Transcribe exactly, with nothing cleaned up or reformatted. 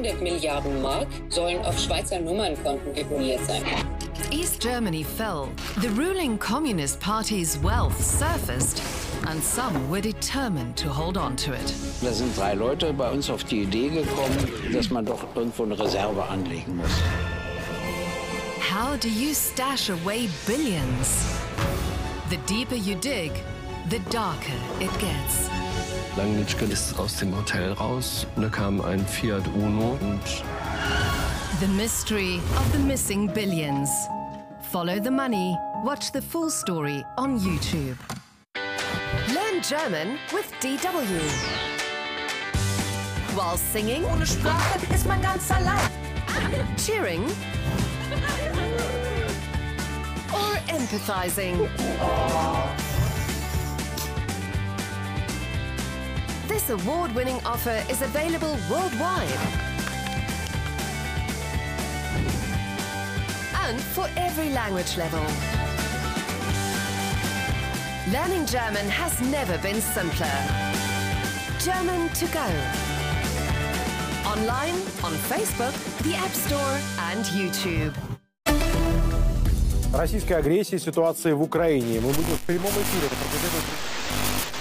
hundert Milliarden Mark sollen auf Schweizer Nummernkonten deponiert sein. East Germany fell, the ruling Communist Party's wealth surfaced, and some were determined to hold on to it. Da sind drei Leute bei uns auf die Idee gekommen, dass man doch irgendwo eine Reserve anlegen muss. How do you stash away billions? The deeper you dig, the darker it gets. Langnitschke ist aus dem Hotel raus. Da kam ein Fiat Uno und... The mystery of the missing billions. Follow the money. Watch the full story on YouTube. Learn German with D W. While singing, ohne Sprache ist man ganz allein. Cheering, or empathizing. This award-winning offer is available worldwide. And for every language level. Learning German has never been simpler. German to go. Online, on Facebook, the App Store and YouTube. Российская агрессия, ситуация в Украине. Мы будем в прямом эфире.